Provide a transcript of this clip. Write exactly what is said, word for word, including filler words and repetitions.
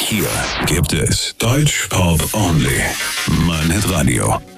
Hier gibt es Deutsch Pop Only. Mein Hitradio.